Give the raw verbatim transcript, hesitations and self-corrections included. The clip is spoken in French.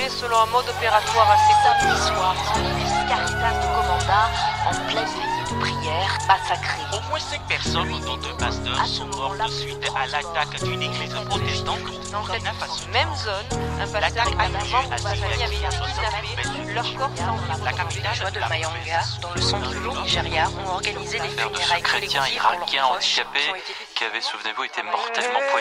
fonctionner selon un mode opératoire assez connu. Samedi soir, dans l'église Caritas de Comanda, en pleine veillée de prière, massacrée. Au moins cinq personnes, dont deux pasteurs, sont mortes suite à l'attaque d'une église protestante au Dans Burkina Faso. cette même zone, un pasteur L'attaque et a un eu lieu membre à de sa famille avaient été kidnappés. Leur corps semble La capitale Les de Mayanga, dans le centre du Nigeria, ont organisé des L'affaire de ce funérailles chrétien collectives pour leurs irakien proches handicapé qui ont été qui avait, souvenez-vous, été mortellement poignardé.